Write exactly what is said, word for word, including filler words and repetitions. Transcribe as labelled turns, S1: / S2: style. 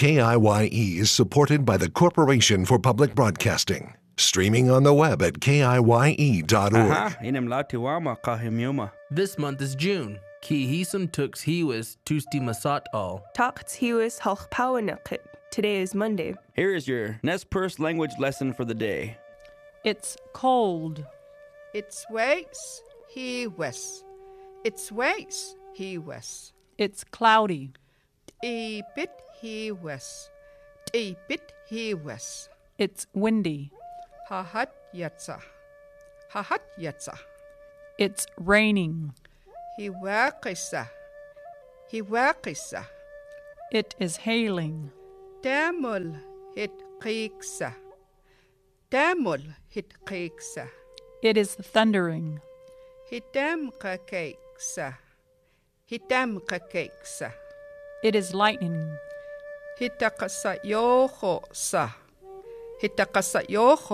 S1: K I Y E is supported by the Corporation for Public Broadcasting. Streaming on the web at K I Y E dot org.
S2: Aha, inimlatiwama kahimyuma.
S3: This month is June. Ki hisum tux hiwis tusti masat all.
S4: Takt hiwis halch pawanakit. Today is Monday.
S2: Here is your Nez Perce language lesson for the day.
S5: It's cold.
S6: It's waits, he wes. It's waits, he wes.
S5: It's cloudy.
S6: E bit he wes. E bit he wes.
S5: It's windy.
S6: Ha hat yetsa. Ha hat yetsa.
S5: It's raining.
S6: He wakisa. He wakisa.
S5: It is hailing.
S6: Damul hit kreeksa. Damul hit kreeksa.
S5: It is thundering.
S6: Hitam kakeeksa. Hitam kakeeksa.
S5: It is lightning.
S6: Hitakasa yoho sa. Hitakasa yoho.